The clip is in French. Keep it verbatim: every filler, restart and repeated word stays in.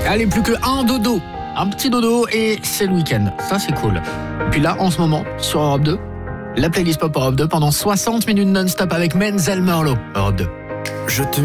Allez, plus que un dodo. Un petit dodo et c'est le week-end. Ça, c'est cool. Puis là, en ce moment, sur Europe deux, la playlist Pop Europe deux pendant soixante minutes non-stop avec Menzel Merlot. Europe deux. Je te